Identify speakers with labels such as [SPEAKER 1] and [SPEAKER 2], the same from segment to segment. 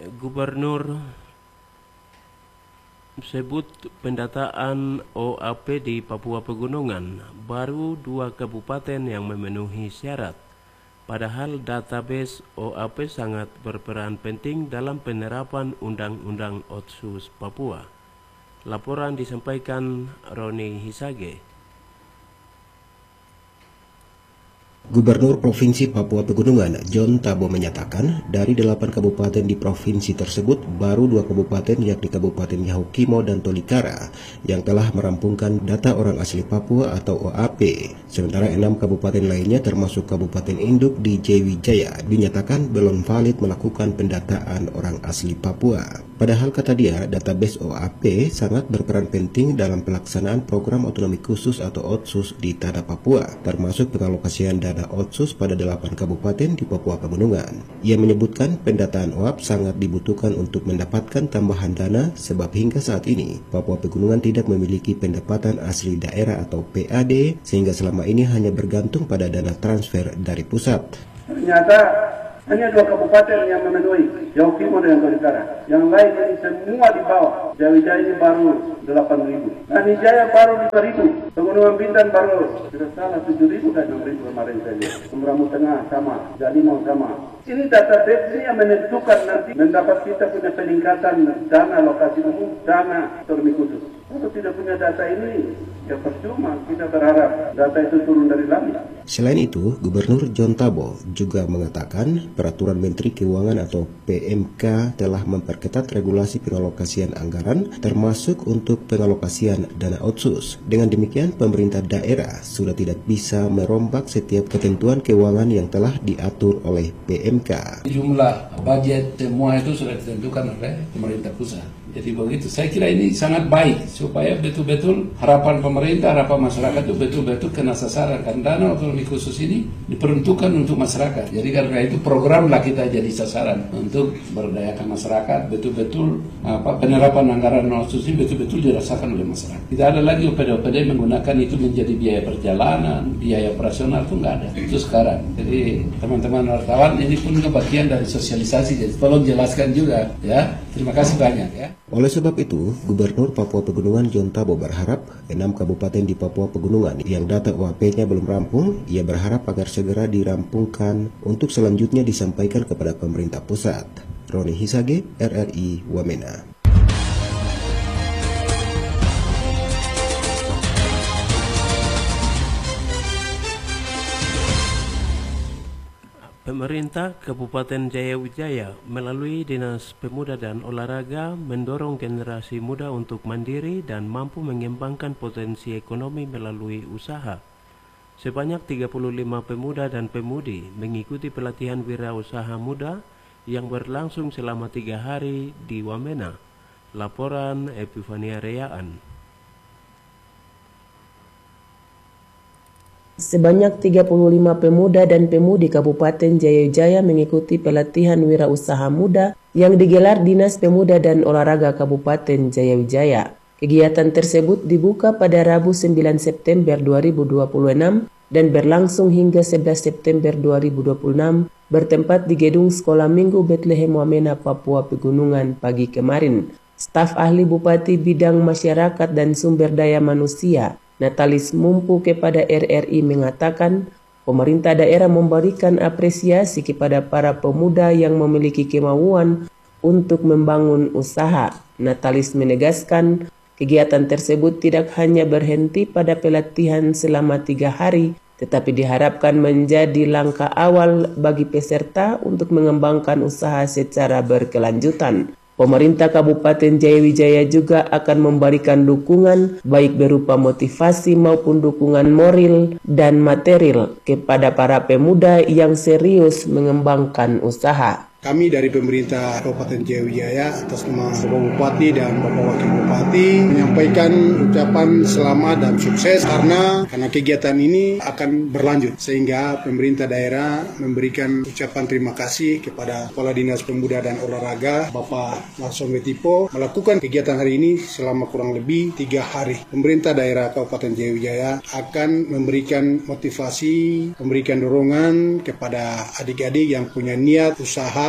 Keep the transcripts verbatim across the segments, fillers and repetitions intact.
[SPEAKER 1] Gubernur sebut pendataan O A P di Papua Pegunungan baru dua kabupaten yang memenuhi syarat. Padahal database O A P sangat berperan penting dalam penerapan Undang-Undang Otsus Papua. Laporan disampaikan Roni Hisage.
[SPEAKER 2] Gubernur Provinsi Papua Pegunungan John Tabo menyatakan dari delapan kabupaten di provinsi tersebut baru dua kabupaten yakni Kabupaten Yahukimo dan Tolikara yang telah merampungkan data orang asli Papua atau O A P. Sementara enam kabupaten lainnya termasuk Kabupaten Induk di Jayawijaya dinyatakan belum valid melakukan pendataan orang asli Papua. Padahal kata dia, database O A P sangat berperan penting dalam pelaksanaan program otonomi khusus atau Otsus di tanah Papua, termasuk pengalokasian dana Otsus pada delapan kabupaten di Papua Pegunungan. Ia menyebutkan pendataan O A P sangat dibutuhkan untuk mendapatkan tambahan dana sebab hingga saat ini Papua Pegunungan tidak memiliki pendapatan asli daerah atau P A D sehingga selama ini hanya bergantung pada dana transfer dari pusat.
[SPEAKER 3] Ternyata hanya dua kabupaten yang memenuhi, Yahukimo dan Tolikara. Yang lain ini semua di bawah. Jayawijaya ini baru delapan ribu. Nanijaya baru lima ribu. Pegunungan Bintan baru tidak salah tujuh ribu dan enam ribu kemarin saja. Sembramu Tengah sama, Jalimau sama. Ini database ini yang menentukan nanti mendapat kita punya peningkatan dana alokasi umum, dana otonomi khusus. Kalau tidak punya data ini, ya percuma kita berharap data itu turun dari langit.
[SPEAKER 2] Selain itu, Gubernur John Tabo juga mengatakan Peraturan Menteri Keuangan atau P M K telah memperketat regulasi pengalokasian anggaran termasuk untuk pengalokasian dana otsus. Dengan demikian, pemerintah daerah sudah tidak bisa merombak setiap ketentuan keuangan yang telah diatur oleh P M K.
[SPEAKER 4] Jumlah budget semua itu sudah ditentukan oleh pemerintah pusat. Jadi begitu, saya kira ini sangat baik supaya betul-betul harapan pemerintah, harapan masyarakat itu betul-betul kena sasaran. Karena dana otonomi khusus ini diperuntukkan untuk masyarakat. Jadi karena itu programlah kita jadi sasaran untuk berdayakan masyarakat. Betul-betul apa penerapan anggaran otsus ini betul-betul dirasakan oleh masyarakat. Tidak ada lagi O P D-O P D menggunakan itu menjadi biaya perjalanan, biaya operasional itu nggak ada. Itu sekarang. Jadi teman-teman wartawan ini pun bagian dari sosialisasi. Jadi tolong jelaskan juga ya. Terima kasih banyak ya.
[SPEAKER 2] Oleh sebab itu, Gubernur Papua Pegunungan John Tabo berharap enam kabupaten di Papua Pegunungan yang data O A P-nya belum rampung, ia berharap agar segera dirampungkan untuk selanjutnya disampaikan kepada pemerintah pusat. Roni Hisage, R R I Wamena.
[SPEAKER 1] Pemerintah Kabupaten Jayawijaya melalui Dinas Pemuda dan Olahraga mendorong generasi muda untuk mandiri dan mampu mengembangkan potensi ekonomi melalui usaha. Sebanyak tiga puluh lima pemuda dan pemudi mengikuti pelatihan wirausaha muda yang berlangsung selama tiga hari di Wamena. Laporan Epifania Reyaan.
[SPEAKER 5] Sebanyak tiga puluh lima pemuda dan pemudi Kabupaten Jayawijaya mengikuti pelatihan wirausaha muda yang digelar Dinas Pemuda dan Olahraga Kabupaten Jayawijaya. Kegiatan tersebut dibuka pada Rabu sembilan September dua ribu dua puluh enam dan berlangsung hingga sebelas September dua ribu dua puluh enam bertempat di Gedung Sekolah Minggu Bethlehem Wamena, Papua Pegunungan pagi kemarin. Staf ahli Bupati Bidang Masyarakat dan Sumber Daya Manusia Natalis Mumpu kepada R R I mengatakan pemerintah daerah memberikan apresiasi kepada para pemuda yang memiliki kemauan untuk membangun usaha. Natalis menegaskan kegiatan tersebut tidak hanya berhenti pada pelatihan selama tiga hari, tetapi diharapkan menjadi langkah awal bagi peserta untuk mengembangkan usaha secara berkelanjutan. Pemerintah Kabupaten Jayawijaya juga akan memberikan dukungan baik berupa motivasi maupun dukungan moral dan material kepada para pemuda yang serius mengembangkan usaha.
[SPEAKER 6] Kami dari pemerintah Kabupaten Jayawijaya atas nama Bapak Bupati dan Bapak Wakil Bupati menyampaikan ucapan selamat dan sukses karena karena kegiatan ini akan berlanjut sehingga pemerintah daerah memberikan ucapan terima kasih kepada Kepala Dinas Pemuda dan Olahraga Bapak Marson Wetipo melakukan kegiatan hari ini selama kurang lebih tiga hari. Pemerintah daerah Kabupaten Jayawijaya akan memberikan motivasi, memberikan dorongan kepada adik-adik yang punya niat usaha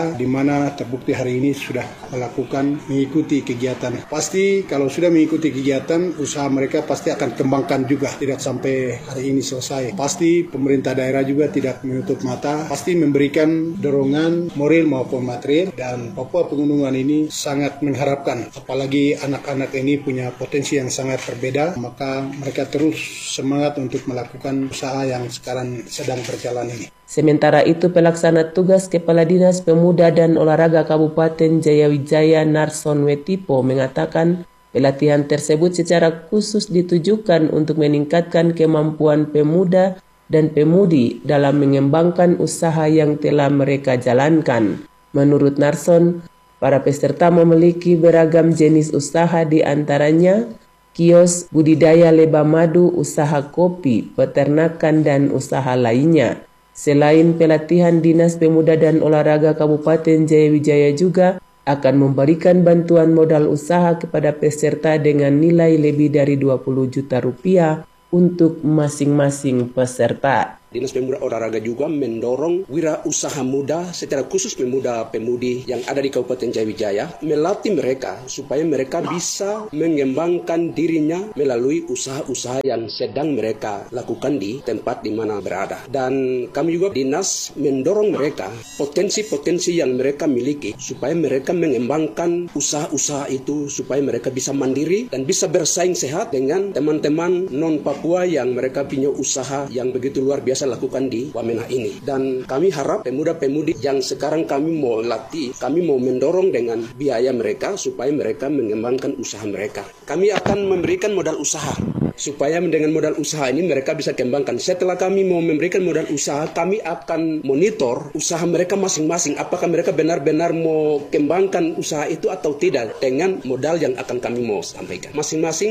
[SPEAKER 6] mereka, di mana terbukti hari ini sudah melakukan mengikuti kegiatan. Pasti kalau sudah mengikuti kegiatan, usaha mereka pasti akan kembangkan juga, tidak sampai hari ini selesai. Pasti pemerintah daerah juga tidak menutup mata, pasti memberikan dorongan moral maupun material, dan Papua Pegunungan ini sangat mengharapkan, apalagi anak-anak ini punya potensi yang sangat berbeda, maka mereka terus semangat untuk melakukan usaha yang sekarang sedang berjalan ini.
[SPEAKER 5] Sementara itu, pelaksana tugas Kepala Dinas Pemuda dan Olahraga Kabupaten Jayawijaya Narson Wetipo mengatakan pelatihan tersebut secara khusus ditujukan untuk meningkatkan kemampuan pemuda dan pemudi dalam mengembangkan usaha yang telah mereka jalankan. Menurut Narson, para peserta memiliki beragam jenis usaha, di antaranya kios, budidaya lebah madu, usaha kopi, peternakan, dan usaha lainnya. Selain pelatihan, Dinas Pemuda dan Olahraga Kabupaten Jayawijaya juga akan memberikan bantuan modal usaha kepada peserta dengan nilai lebih dari dua puluh juta rupiah untuk masing-masing peserta.
[SPEAKER 7] Dinas Pemuda Olahraga juga mendorong wirausaha muda, secara khusus pemuda-pemudi yang ada di Kabupaten Jayawijaya, melatih mereka supaya mereka bisa mengembangkan dirinya melalui usaha-usaha yang sedang mereka lakukan di tempat di mana berada. Dan kami juga Dinas mendorong mereka potensi-potensi yang mereka miliki supaya mereka mengembangkan usaha-usaha itu supaya mereka bisa mandiri dan bisa bersaing sehat dengan teman-teman non-Papua yang mereka punya usaha yang begitu luar biasa lakukan di Wamena ini. Dan kami harap pemuda-pemudi yang sekarang kami mau latih, kami mau mendorong dengan biaya mereka supaya mereka mengembangkan usaha mereka. Kami akan memberikan modal usaha supaya dengan modal usaha ini mereka bisa kembangkan. Setelah kami mau memberikan modal usaha, kami akan monitor usaha mereka masing-masing, apakah mereka benar-benar mau kembangkan usaha itu atau tidak dengan modal yang akan kami mau sampaikan. Masing-masing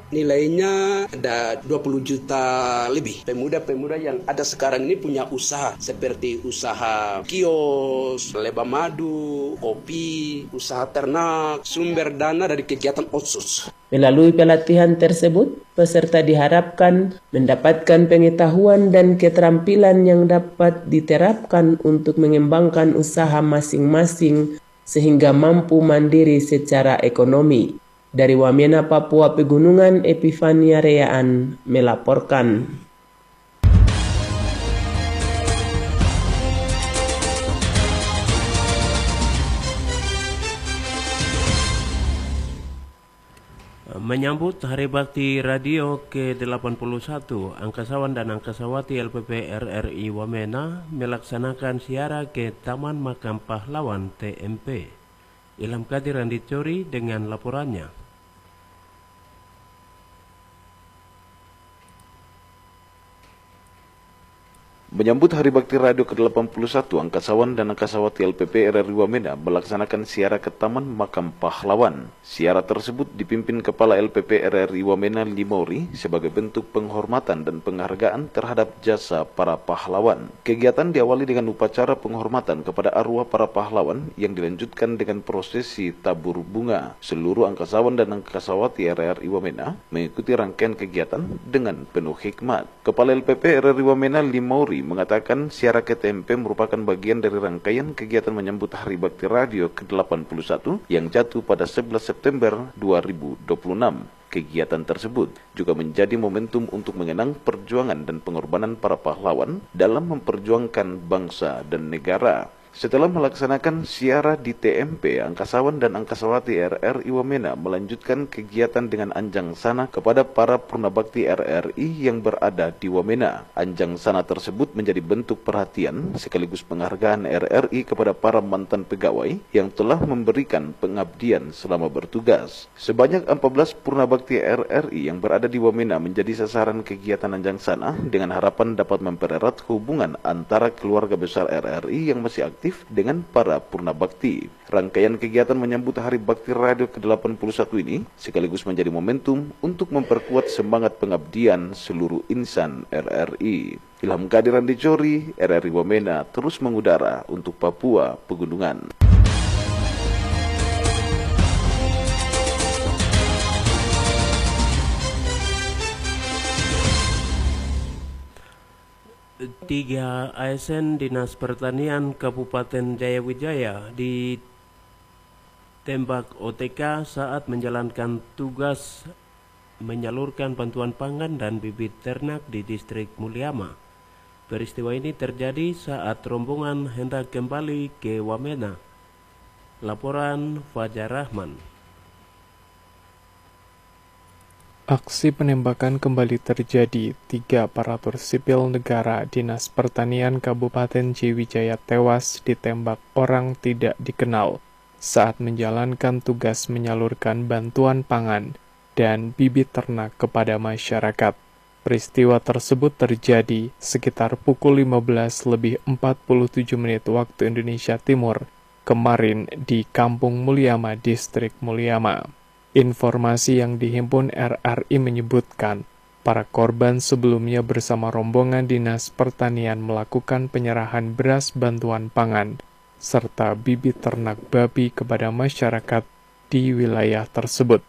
[SPEAKER 7] nilainya ada dua puluh juta lebih. Pemuda-pemuda yang ada sekarang ini punya usaha seperti usaha kios, lebah madu, kopi, usaha ternak, sumber dana dari kegiatan otsus.
[SPEAKER 5] Melalui pelatihan tersebut, peserta diharapkan mendapatkan pengetahuan dan keterampilan yang dapat diterapkan untuk mengembangkan usaha masing-masing sehingga mampu mandiri secara ekonomi. Dari Wamena, Papua Pegunungan, Epifania Reaan melaporkan.
[SPEAKER 1] Menyambut Hari Bakti Radio ke delapan puluh satu, Angkasawan dan Angkasawati L P P R R I Wamena melaksanakan ziarah ke Taman Makam Pahlawan T M P. Ilham Kadir Andi Cori dengan laporannya.
[SPEAKER 8] Menyambut Hari Bakti Radio ke delapan puluh satu, Angkasawan dan Angkasawati L P P R R I Wamena melaksanakan ziarah ke Taman Makam Pahlawan. Ziarah tersebut dipimpin Kepala L P P R R I Wamena Limori sebagai bentuk penghormatan dan penghargaan terhadap jasa para pahlawan. Kegiatan diawali dengan upacara penghormatan kepada arwah para pahlawan yang dilanjutkan dengan prosesi tabur bunga. Seluruh Angkasawan dan Angkasawati R R I Wamena mengikuti rangkaian kegiatan dengan penuh hikmat. Kepala L P P R R I Wamena Limori mengatakan ziarah ke T M P merupakan bagian dari rangkaian kegiatan menyambut Hari Bakti Radio ke delapan puluh satu yang jatuh pada sebelas September dua ribu dua puluh enam. Kegiatan tersebut juga menjadi momentum untuk mengenang perjuangan dan pengorbanan para pahlawan dalam memperjuangkan bangsa dan negara. Setelah melaksanakan ziarah di T M P, Angkasawan dan Angkasawati R R I Wamena melanjutkan kegiatan dengan anjang sana kepada para purnabakti R R I yang berada di Wamena. Anjang sana tersebut menjadi bentuk perhatian sekaligus penghargaan R R I kepada para mantan pegawai yang telah memberikan pengabdian selama bertugas. Sebanyak empat belas purnabakti R R I yang berada di Wamena menjadi sasaran kegiatan anjang sana dengan harapan dapat mempererat hubungan antara keluarga besar R R I yang masih aktif dengan para purnabakti. Rangkaian kegiatan menyambut Hari Bakti Radio ke delapan puluh satu ini sekaligus menjadi momentum untuk memperkuat semangat pengabdian seluruh insan R R I. Ilham Kadir Andi Cori, R R I Wamena terus mengudara untuk Papua Pegunungan.
[SPEAKER 1] tiga A S N Dinas Pertanian Kabupaten Jayawijaya ditembak O T K saat menjalankan tugas menyalurkan bantuan pangan dan bibit ternak di distrik Mulyama. Peristiwa ini terjadi saat rombongan hendak kembali ke Wamena. Laporan Fajar Rahman.
[SPEAKER 9] Aksi penembakan kembali terjadi. Tiga aparatur sipil negara Dinas Pertanian Kabupaten Jayawijaya tewas ditembak orang tidak dikenal saat menjalankan tugas menyalurkan bantuan pangan dan bibit ternak kepada masyarakat. Peristiwa tersebut terjadi sekitar pukul lima belas lebih empat puluh tujuh menit waktu Indonesia Timur kemarin di Kampung Mulyama, Distrik Mulyama. Informasi yang dihimpun R R I menyebutkan, para korban sebelumnya bersama rombongan Dinas Pertanian melakukan penyerahan beras bantuan pangan serta bibit ternak babi kepada masyarakat di wilayah tersebut.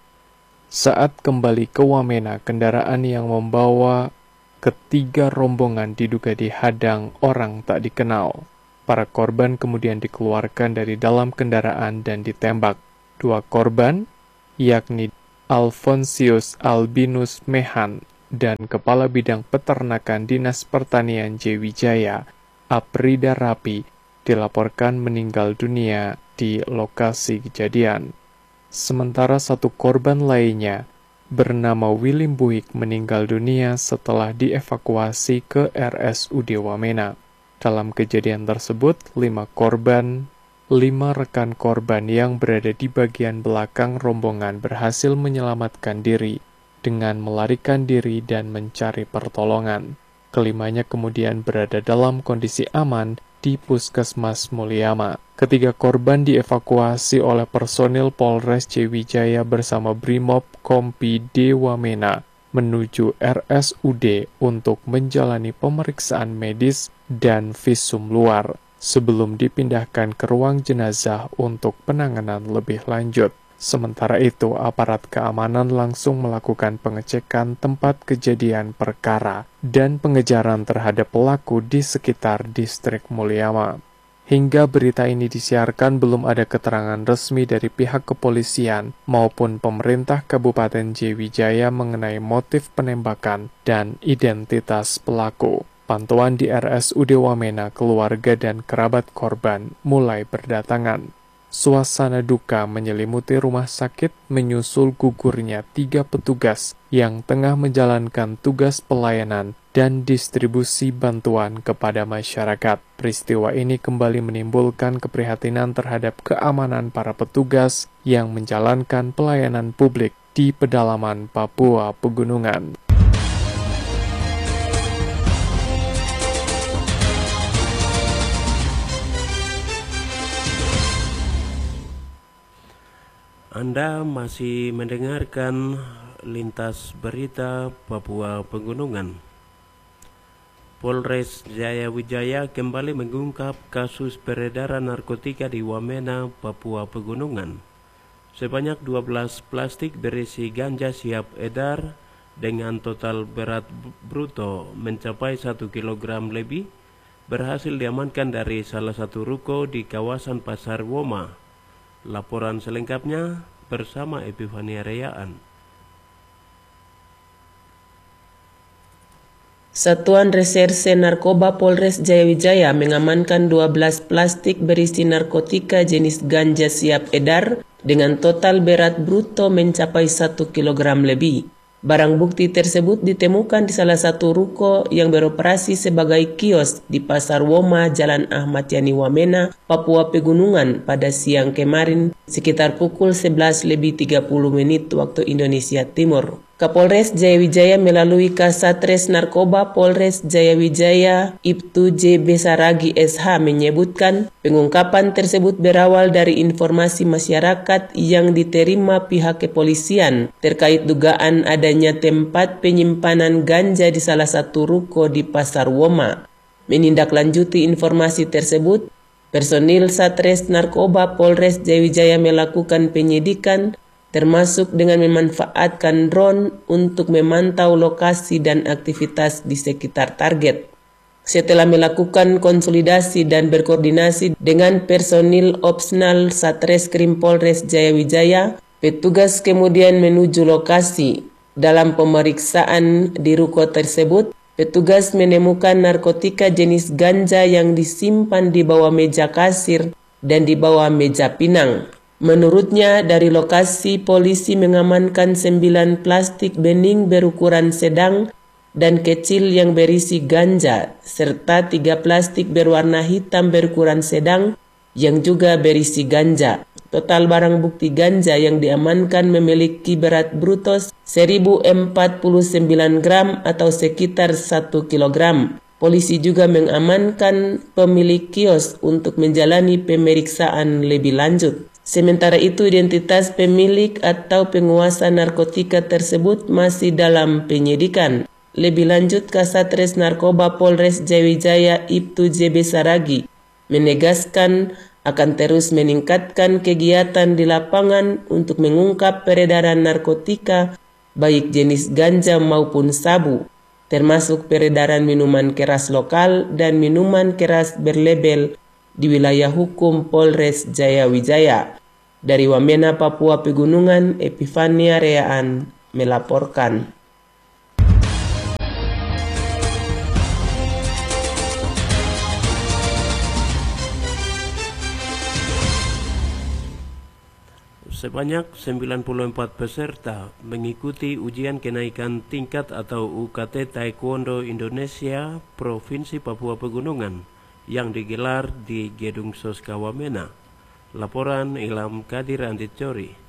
[SPEAKER 9] Saat kembali ke Wamena, kendaraan yang membawa ketiga rombongan diduga dihadang orang tak dikenal. Para korban kemudian dikeluarkan dari dalam kendaraan dan ditembak. Dua korban, yakni Alfonsius Albinus Mehan dan Kepala Bidang Peternakan Dinas Pertanian Jayawijaya, Aprida Rapi, dilaporkan meninggal dunia di lokasi kejadian. Sementara satu korban lainnya, bernama William Buik, meninggal dunia setelah dievakuasi ke R S U D Wamena. Dalam kejadian tersebut, lima korban, lima rekan korban yang berada di bagian belakang rombongan berhasil menyelamatkan diri dengan melarikan diri dan mencari pertolongan. Kelimanya kemudian berada dalam kondisi aman di Puskesmas Mulyama. Ketiga korban dievakuasi oleh personil Polres Jayawijaya bersama Brimob Kompi D Wamena menuju R S U D untuk menjalani pemeriksaan medis dan visum luar sebelum dipindahkan ke ruang jenazah untuk penanganan lebih lanjut. Sementara itu, aparat keamanan langsung melakukan pengecekan tempat kejadian perkara dan pengejaran terhadap pelaku di sekitar distrik Mulyama. Hingga berita ini disiarkan, belum ada keterangan resmi dari pihak kepolisian maupun pemerintah Kabupaten Jayawijaya mengenai motif penembakan dan identitas pelaku. Pantauan di R S U D Wamena, keluarga dan kerabat korban mulai berdatangan. Suasana duka menyelimuti rumah sakit menyusul gugurnya tiga petugas yang tengah menjalankan tugas pelayanan dan distribusi bantuan kepada masyarakat. Peristiwa ini kembali menimbulkan keprihatinan terhadap keamanan para petugas yang menjalankan pelayanan publik di pedalaman Papua Pegunungan.
[SPEAKER 1] Anda masih mendengarkan Lintas Berita Papua Pegunungan. Polres Jayawijaya kembali mengungkap kasus peredaran narkotika di Wamena, Papua Pegunungan. Sebanyak dua belas plastik berisi ganja siap edar dengan total berat bruto mencapai satu kilogram lebih berhasil diamankan dari salah satu ruko di kawasan Pasar Woma. Laporan selengkapnya bersama Epifania Reyaan.
[SPEAKER 5] Satuan Reserse Narkoba Polres Jayawijaya mengamankan dua belas plastik berisi narkotika jenis ganja siap edar dengan total berat bruto mencapai satu kilogram lebih. Barang bukti tersebut ditemukan di salah satu ruko yang beroperasi sebagai kios di Pasar Woma, Jalan Ahmad Yani Wamena, Papua Pegunungan pada siang kemarin sekitar pukul sebelas lebih tiga puluh menit waktu Indonesia Timur. Kapolres Jayawijaya melalui Kasatres Narkoba Polres Jayawijaya Ibtu J. Besaragi S H menyebutkan pengungkapan tersebut berawal dari informasi masyarakat yang diterima pihak kepolisian terkait dugaan adanya tempat penyimpanan ganja di salah satu ruko di Pasar Woma. Menindaklanjuti informasi tersebut, personil Satres Narkoba Polres Jayawijaya melakukan penyidikan termasuk dengan memanfaatkan drone untuk memantau lokasi dan aktivitas di sekitar target. setelah melakukan konsolidasi dan berkoordinasi dengan personil Opsnal Satreskrim Polres Jayawijaya, petugas kemudian menuju lokasi. Dalam pemeriksaan di ruko tersebut, petugas menemukan narkotika jenis ganja yang disimpan di bawah meja kasir dan di bawah meja pinang. Menurutnya, dari lokasi polisi mengamankan sembilan plastik bening berukuran sedang dan kecil yang berisi ganja, serta tiga plastik berwarna hitam berukuran sedang yang juga berisi ganja. Total barang bukti ganja yang diamankan memiliki berat bruto seribu empat puluh sembilan gram atau sekitar satu kilogram. Polisi juga mengamankan pemilik kios untuk menjalani pemeriksaan lebih lanjut. Sementara itu, identitas pemilik atau penguasa narkotika tersebut masih dalam penyidikan. Lebih lanjut, Kasatres Narkoba Polres Jayawijaya Ibtu J B Saragi menegaskan akan terus meningkatkan kegiatan di lapangan untuk mengungkap peredaran narkotika baik jenis ganja maupun sabu, termasuk peredaran minuman keras lokal dan minuman keras berlabel di wilayah hukum Polres Jayawijaya. Dari Wamena, Papua Pegunungan, Epifania Reaan melaporkan.
[SPEAKER 1] Sebanyak sembilan puluh empat peserta mengikuti ujian kenaikan tingkat atau U K T Taekwondo Indonesia Provinsi Papua Pegunungan yang digelar di Gedung Soska Wamena. Laporan Ilham Kadir Anticori.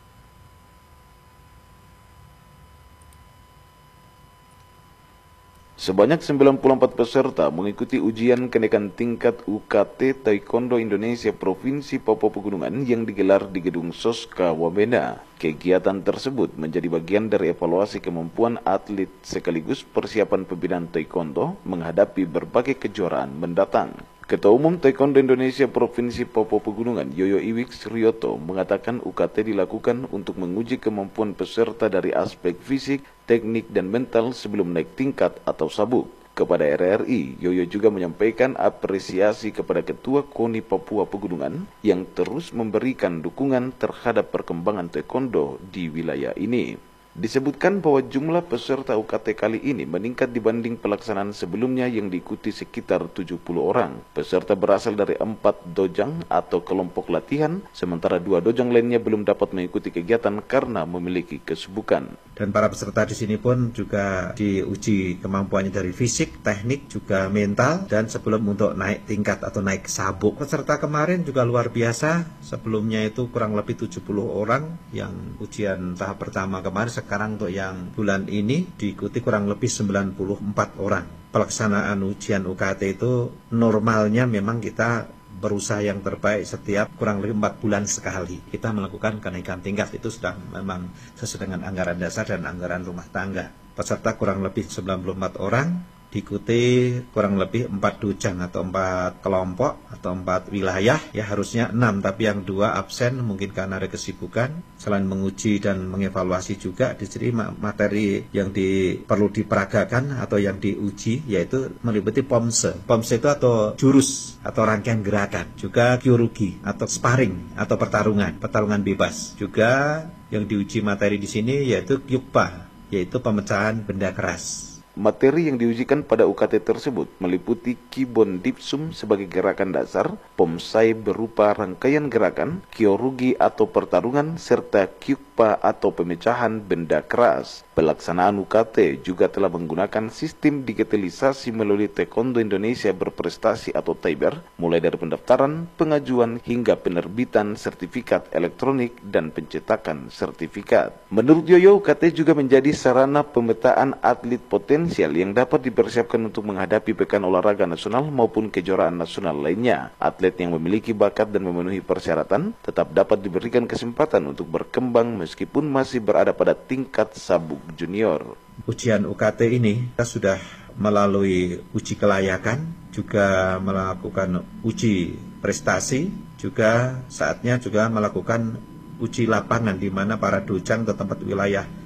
[SPEAKER 8] Sebanyak sembilan puluh empat peserta mengikuti ujian kenaikan tingkat U K T Taekwondo Indonesia Provinsi Papua Pegunungan yang digelar di Gedung Soska Wamena. Kegiatan tersebut menjadi bagian dari evaluasi kemampuan atlet sekaligus persiapan pembinaan taekwondo menghadapi berbagai kejuaraan mendatang. Ketua Umum Taekwondo Indonesia Provinsi Papua Pegunungan Yoyo Iwik Srioto mengatakan U K T dilakukan untuk menguji kemampuan peserta dari aspek fisik, teknik, dan mental sebelum naik tingkat atau sabuk. Kepada R R I, Yoyo juga menyampaikan apresiasi kepada Ketua KONI Papua Pegunungan yang terus memberikan dukungan terhadap perkembangan taekwondo di wilayah ini. Disebutkan bahwa jumlah peserta U K T kali ini meningkat dibanding pelaksanaan sebelumnya yang diikuti sekitar tujuh puluh orang. Peserta berasal dari empat dojang atau kelompok latihan, sementara dua dojang lainnya belum dapat mengikuti kegiatan karena memiliki kesibukan.
[SPEAKER 10] Dan para peserta di sini pun juga diuji kemampuannya dari fisik, teknik, juga mental, dan sebelum untuk naik tingkat atau naik sabuk. Peserta kemarin juga luar biasa, sebelumnya itu kurang lebih tujuh puluh orang yang ujian tahap pertama kemarin. Sekarang untuk yang bulan ini diikuti kurang lebih sembilan puluh empat orang. Pelaksanaan ujian U K T itu normalnya memang kita berusaha yang terbaik setiap kurang lebih empat bulan sekali. Kita melakukan kenaikan tingkat, itu sudah memang sesuai dengan anggaran dasar dan anggaran rumah tangga. Peserta kurang lebih sembilan puluh empat orang, diikuti kurang lebih empat dojang atau empat kelompok atau empat wilayah. Ya harusnya enam, tapi yang dua absen mungkin karena ada kesibukan. Selain menguji dan mengevaluasi juga di sini materi yang di, perlu diperagakan atau yang diuji yaitu meliputi pomse. Pomse itu atau jurus atau rangkaian gerakan, juga kyorugi atau sparring atau pertarungan, pertarungan bebas. Juga yang diuji materi di sini yaitu kyukpa, yaitu pemecahan benda keras.
[SPEAKER 8] Materi yang diujikan pada U K T tersebut meliputi Kibon Dipsum sebagai gerakan dasar, Pomsai berupa rangkaian gerakan, Kyorugi atau pertarungan, serta Kyukpa atau pemecahan benda keras. Pelaksanaan U K T juga telah menggunakan sistem digitalisasi melalui Taekwondo Indonesia Berprestasi atau Taiber, mulai dari pendaftaran, pengajuan, hingga penerbitan sertifikat elektronik dan pencetakan sertifikat. Menurut Yoyo, U K T juga menjadi sarana pemetaan atlet potensial yang dapat dipersiapkan untuk menghadapi pekan olahraga nasional maupun kejuaraan nasional lainnya. Atlet yang memiliki bakat dan memenuhi persyaratan tetap dapat diberikan kesempatan untuk berkembang meskipun masih berada pada tingkat sabuk junior.
[SPEAKER 10] Ujian U K T ini kita sudah melalui uji kelayakan, juga melakukan uji prestasi, juga saatnya juga melakukan uji lapangan di mana para dojang atau tempat wilayah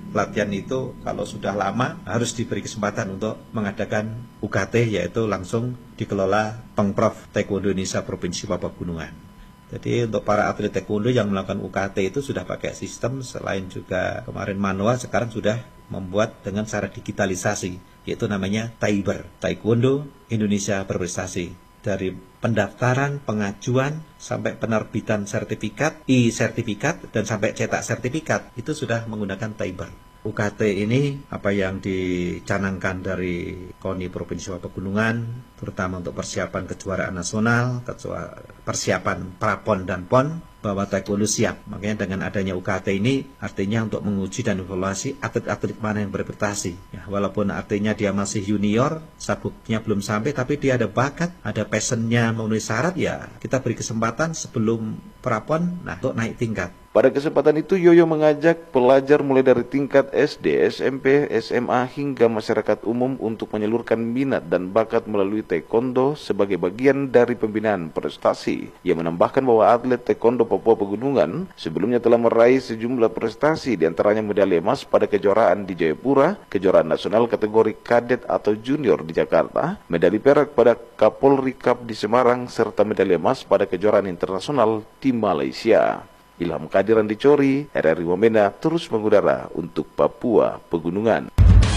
[SPEAKER 10] pelatihan itu kalau sudah lama harus diberi kesempatan untuk mengadakan U K T, yaitu langsung dikelola Pengprov Taekwondo Indonesia Provinsi Papua Pegunungan. Jadi untuk para atlet taekwondo yang melakukan U K T itu sudah pakai sistem, selain juga kemarin manual, sekarang sudah membuat dengan cara digitalisasi, yaitu namanya Taiber, Taekwondo Indonesia Berprestasi. Dari pendaftaran, pengajuan, sampai penerbitan sertifikat, e-sertifikat, dan sampai cetak sertifikat, itu sudah menggunakan Taiber. U K T ini apa yang dicanangkan dari K O N I Provinsi Papua Pegunungan, terutama untuk persiapan kejuaraan nasional, persiapan Prapon dan P O N, bahwa taekwondo siap. Makanya dengan adanya U K T ini artinya untuk menguji dan evaluasi atlet-atlet mana yang berprestasi. Ya, walaupun artinya dia masih junior, sabuknya belum sampai, tapi dia ada bakat, ada passionnya memenuhi syarat, ya kita beri kesempatan sebelum Prapon, nah untuk naik tingkat.
[SPEAKER 8] Pada kesempatan itu, Yoyo mengajak pelajar mulai dari tingkat S D, S M P, S M A hingga masyarakat umum untuk menyalurkan minat dan bakat melalui taekwondo sebagai bagian dari pembinaan prestasi. Ia menambahkan bahwa atlet taekwondo Papua Pegunungan sebelumnya telah meraih sejumlah prestasi, diantaranya medali emas pada kejuaraan di Jayapura, kejuaraan nasional kategori kadet atau junior di Jakarta, medali perak pada Kapolri Cup di Semarang, serta medali emas pada kejuaraan internasional di Malaysia. Ilham Kadiran di Cori, R R I Wamena terus mengudara untuk Papua Pegunungan.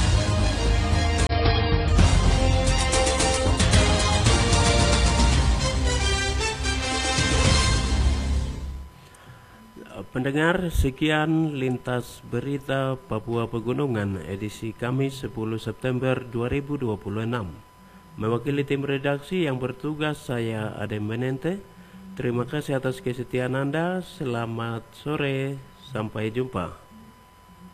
[SPEAKER 1] Pendengar, sekian lintas berita Papua Pegunungan edisi Kamis sepuluh September dua ribu dua puluh enam. Mewakili tim redaksi yang bertugas, saya Adem Benente. Terima kasih atas kesetiaan Anda. Selamat sore, sampai jumpa.